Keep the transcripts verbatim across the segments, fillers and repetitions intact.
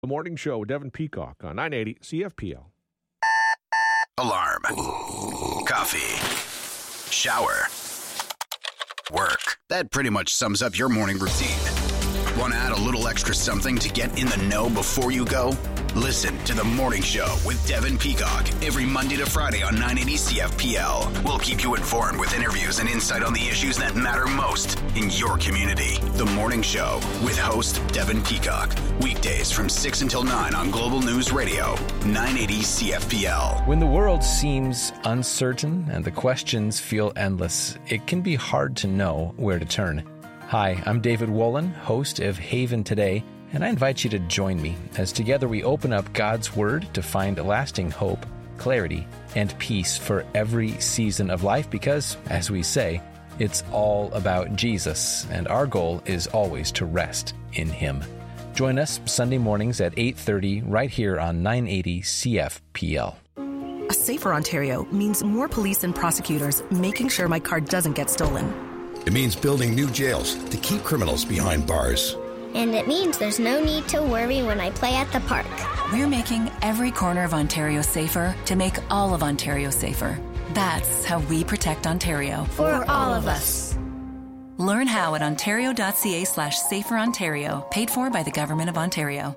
The Morning Show with Devin Peacock on nine eighty C F P L. Alarm. Coffee. Shower. Work. That pretty much sums up your morning routine. Want to add a little extra something to get in the know before you go? Listen to The Morning Show with Devin Peacock every Monday to Friday on nine eighty C F P L. We'll keep you informed with interviews and insight on the issues that matter most in your community. The Morning Show with host Devin Peacock. Weekdays from six until nine on Global News Radio, nine eighty C F P L. When the world seems uncertain and the questions feel endless, it can be hard to know where to turn. Hi, I'm David Wolin, host of Haven Today, and I invite you to join me as together we open up God's Word to find lasting hope, clarity, and peace for every season of life because, as we say, it's all about Jesus, and our goal is always to rest in Him. Join us Sunday mornings at eight thirty right here on nine eighty C F P L. A safer Ontario means more police and prosecutors making sure my car doesn't get stolen. It means building new jails to keep criminals behind bars. And it means there's no need to worry when I play at the park. We're making every corner of Ontario safer to make all of Ontario safer. That's how we protect Ontario. For all of us. Learn how at ontario.ca slash safer Ontario, paid for by the Government of Ontario.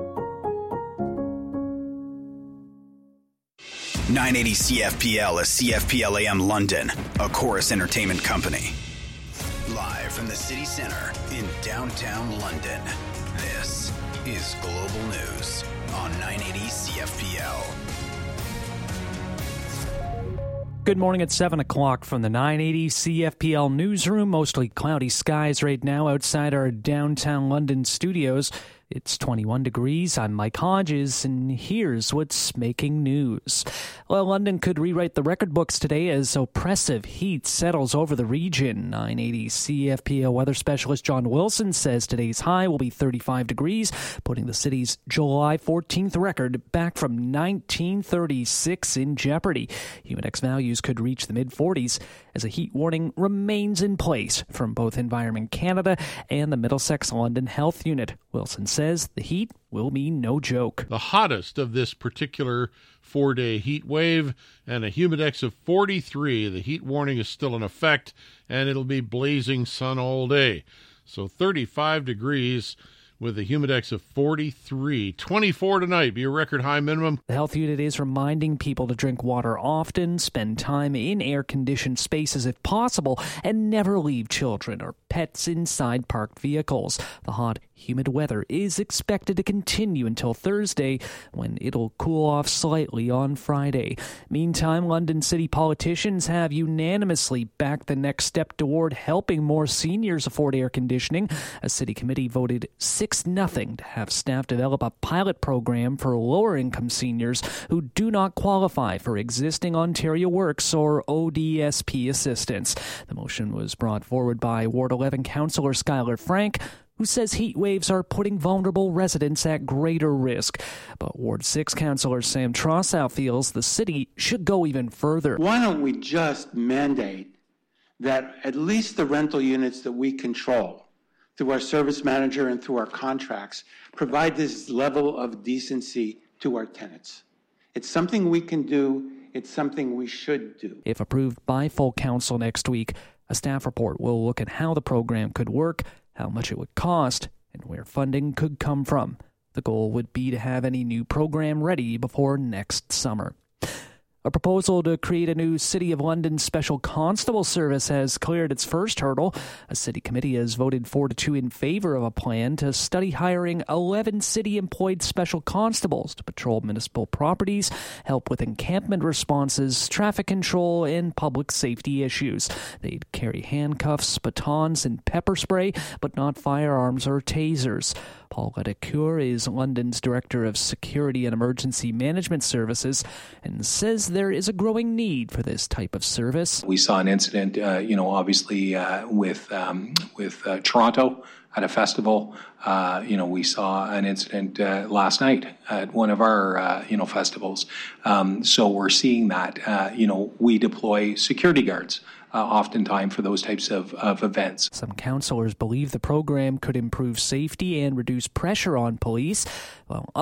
nine eighty C F P L is C F P L A M London, a Chorus Entertainment company. Live from the city center in downtown London, this is Global News on nine eighty C F P L. Good morning at seven o'clock from the nine eighty C F P L newsroom. Mostly cloudy skies right now outside our downtown London studios. It's twenty-one degrees. I'm Mike Hodges, and here's what's making news. Well, London could rewrite the record books today as oppressive heat settles over the region. nine eighty C F P L weather specialist John Wilson says today's high will be thirty-five degrees, putting the city's July fourteenth record back from nineteen thirty-six in jeopardy. Humidex values could reach the mid-forties as a heat warning remains in place from both Environment Canada and the Middlesex London Health Unit. Wilson says the heat will be no joke. The hottest of this particular four-day heat wave and a humidex of forty-three. The heat warning is still in effect, and it'll be blazing sun all day. So thirty-five degrees with a humidex of forty-three. twenty-four tonight, be a record high minimum. The health unit is reminding people to drink water often, spend time in air-conditioned spaces if possible, and never leave children or pets inside parked vehicles. The hot, humid weather is expected to continue until Thursday, when it'll cool off slightly on Friday. Meantime, London city politicians have unanimously backed the next step toward helping more seniors afford air conditioning. A city committee voted six nothing to have staff develop a pilot program for lower-income seniors who do not qualify for existing Ontario Works or O D S P assistance. The motion was brought forward by Ward eleven Councillor Skylar Frank, who says heat waves are putting vulnerable residents at greater risk. But Ward six Councillor Sam Trossow feels the city should go even further. Why don't we just mandate that at least the rental units that we control through our service manager and through our contracts provide this level of decency to our tenants? It's something we can do. It's something we should do. If approved by full council next week, a staff report will look at how the program could work, how much it would cost, and where funding could come from. The goal would be to have any new program ready before next summer. A proposal to create a new City of London Special Constable Service has cleared its first hurdle. A city committee has voted four to two in favor of a plan to study hiring eleven city-employed special constables to patrol municipal properties, help with encampment responses, traffic control, and public safety issues. They'd carry handcuffs, batons, and pepper spray, but not firearms or tasers. Paul Ledecure is London's Director of Security and Emergency Management Services and says there is a growing need for this type of service. We saw an incident, uh, you know, obviously uh, with um, with uh, Toronto at a festival. Uh, you know, we saw an incident uh, last night at one of our, uh, you know, festivals. Um, so we're seeing that, uh, you know, we deploy security guards uh, oftentimes for those types of, of events. Some councillors believe the program could improve safety and reduce pressure on police, while